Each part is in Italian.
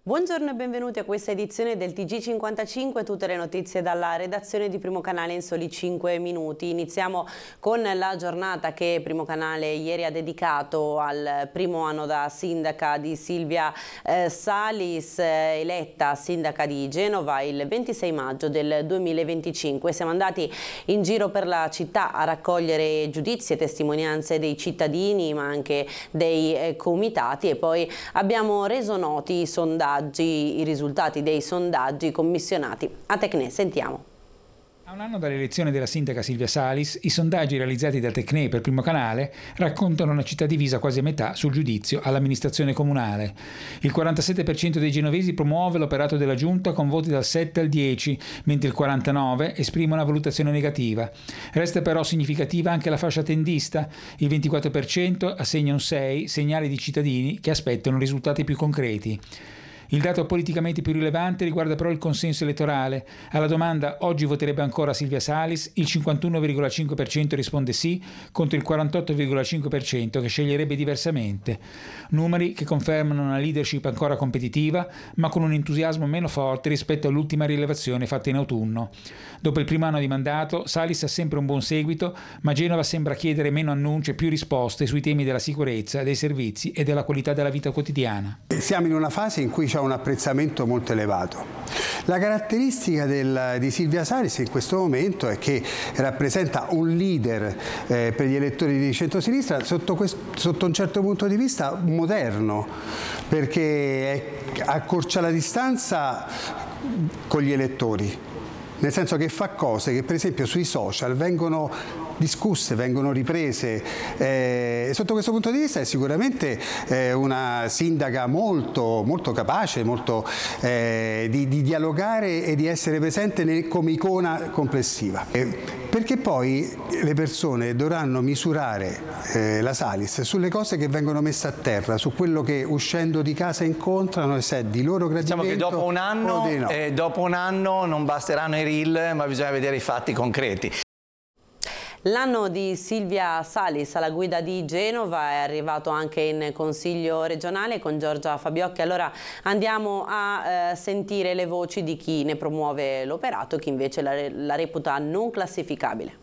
Buongiorno e benvenuti a questa edizione del TG55, tutte le notizie dalla redazione di Primo Canale in soli 5 minuti. Iniziamo con la giornata che Primo Canale ieri ha dedicato al primo anno da sindaca di Silvia Salis, eletta sindaca di Genova il 26 maggio del 2025. Siamo andati in giro per la città a raccogliere giudizi e testimonianze dei cittadini ma anche dei comitati e poi abbiamo reso noti i risultati dei sondaggi commissionati a Tecne. Sentiamo. A un anno dall'elezione della sindaca Silvia Salis, i sondaggi realizzati da Tecne per Primo Canale raccontano una città divisa quasi a metà sul giudizio all'amministrazione comunale. Il 47% dei genovesi promuove l'operato della giunta con voti dal 7 al 10, mentre il 49% esprime una valutazione negativa. Resta però significativa anche la fascia tendista. Il 24% assegna un 6, segnale di cittadini che aspettano risultati più concreti. Il dato politicamente più rilevante riguarda però il consenso elettorale. Alla domanda «Oggi voterebbe ancora Silvia Salis?» il 51,5% risponde sì, contro il 48,5% che sceglierebbe diversamente. Numeri che confermano una leadership ancora competitiva, ma con un entusiasmo meno forte rispetto all'ultima rilevazione fatta in autunno. Dopo il primo anno di mandato, Salis ha sempre un buon seguito, ma Genova sembra chiedere meno annunci e più risposte sui temi della sicurezza, dei servizi e della qualità della vita quotidiana. Siamo in una fase in cui c'è un apprezzamento molto elevato. La caratteristica di Silvia Salis in questo momento è che rappresenta un leader per gli elettori di centrosinistra sotto un certo punto di vista moderno, perché accorcia la distanza con gli elettori, nel senso che fa cose che per esempio sui social vengono discusse, vengono riprese. Sotto questo punto di vista è sicuramente una sindaca molto, molto capace di dialogare e di essere presente come icona complessiva. Perché poi le persone dovranno misurare la Salis sulle cose che vengono messe a terra, su quello che uscendo di casa incontrano e se è di loro gradimento. Diciamo che dopo un anno non basteranno i reel, ma bisogna vedere i fatti concreti. L'anno di Silvia Salis alla guida di Genova è arrivato anche in Consiglio regionale con Giorgia Fabiocchi. Allora andiamo a sentire le voci di chi ne promuove l'operato e chi invece la reputa non classificabile.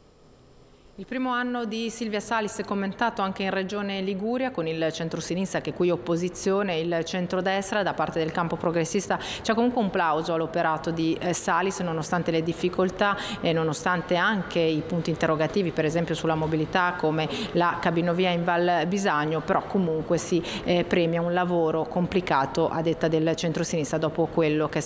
Il primo anno di Silvia Salis è commentato anche in Regione Liguria con il centrosinistra che qui opposizione, il centrodestra da parte del campo progressista. C'è comunque un plauso all'operato di Salis nonostante le difficoltà e nonostante anche i punti interrogativi per esempio sulla mobilità come la cabinovia in Val Bisagno, però comunque si premia un lavoro complicato a detta del centrosinistra dopo quello che è